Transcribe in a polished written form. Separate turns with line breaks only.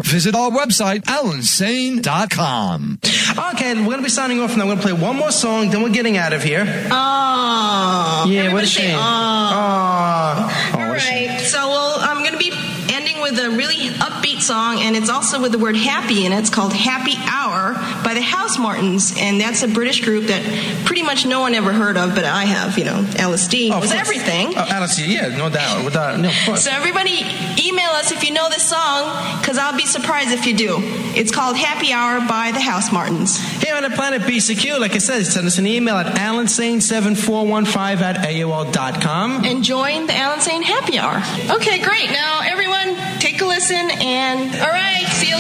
visit our website, alansane.com.
Okay, we're going to be signing off, and I'm going to play one more song, then we're getting out of here.
Oh.
Yeah, what a shame.
All right. So I'm going to be ending with a really upbeat song, and it's also with the word happy in it. It's called Happy Hour by the Housemartins, and that's a British group that pretty much no one ever heard of, but I have. LSD was everything.
Oh, LSD, yeah, no doubt. No, of course.
So everybody email us if you know this song, because I'll be surprised if you do. It's called Happy Hour by the Housemartins.
Here on the Planet BCQ, like I said, send us an email at alansane7415@aol.com.
And join the Alan Sane Happy Hour. Okay, great. Now, everyone, take a listen, and all right, see you